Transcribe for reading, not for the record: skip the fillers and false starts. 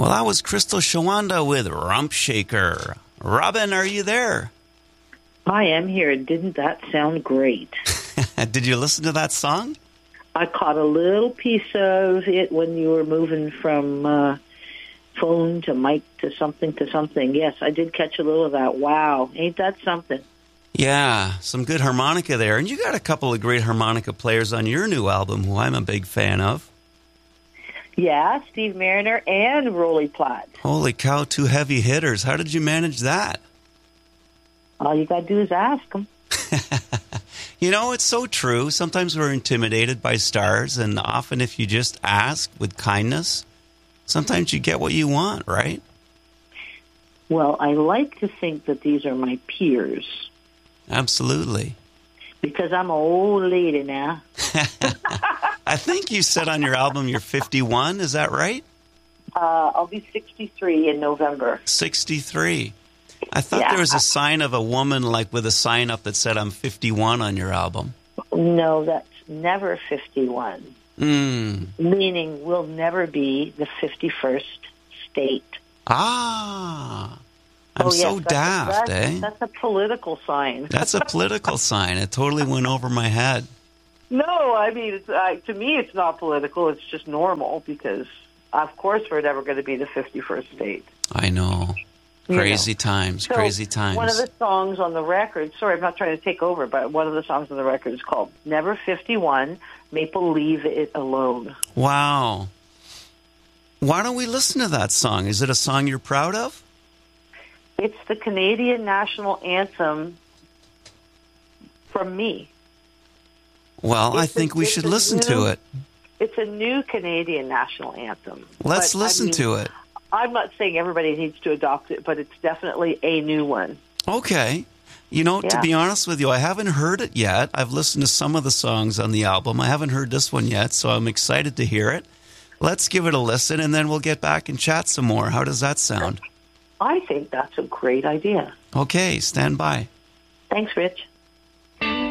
Well, that was Crystal Shawanda with Rump Shaker. Robin, are you there? I am here. Didn't that sound great? Did you listen to that song? I caught a little piece of it when you were moving from phone to mic to something to something. Yes, I did catch a little of that. Wow, ain't that something? Yeah, some good harmonica there. And you got a couple of great harmonica players on your new album who I'm a big fan of. Yeah, Steve Mariner and Rolly Platt. Holy cow, two heavy hitters. How did you manage that? All you got to do is ask them. You know, it's so true. Sometimes we're intimidated by stars, and often if you just ask with kindness, sometimes you get what you want, right? Well, I like to think that these are my peers. Absolutely. Because I'm an old lady now. I think you said on your album you're 51. Is that right? I'll be 63 in November. 63. I thought there was a sign of a woman like with a sign up that said I'm 51 on your album. No, that's never 51. Meaning we'll never be the 51st state. Ah. I'm so daft, eh? That's a political sign. That's a political sign. It totally went over my head. No, I mean, to me, it's not political. It's just normal because, of course, we're never going to be the 51st state. I know. Crazy times, crazy times. One of the songs on the record, sorry, I'm not trying to take over, but one of the songs on the record is called Never 51, Maple Leave It Alone. Wow. Why don't we listen to that song? Is it a song you're proud of? It's the Canadian national anthem from me. Well, I think we should listen to it. It's a new Canadian national anthem. Let's listen to it. I'm not saying everybody needs to adopt it, but it's definitely a new one. Okay. You know, to be honest with you, I haven't heard it yet. I've listened to some of the songs on the album. I haven't heard this one yet, so I'm excited to hear it. Let's give it a listen, and then we'll get back and chat some more. How does that sound? I think that's a great idea. Okay, stand by. Thanks, Rich.